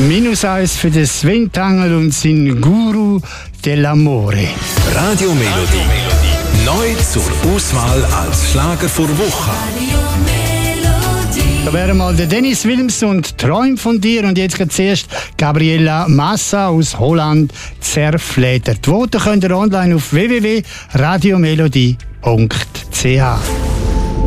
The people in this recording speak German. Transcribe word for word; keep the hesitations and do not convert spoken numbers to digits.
Minus eins für den Sven Tangl und sein Guru dell'Amore. Radiomelodie. Neu zur Auswahl als Schlager vor Woche. Da wäre mal der Dennis Wilms und Träum von dir. Und jetzt geht zuerst Gabriela Massa aus Holland, Zerfledert. Die Voten könnt ihr online auf w w w punkt radiomelodie punkt c h.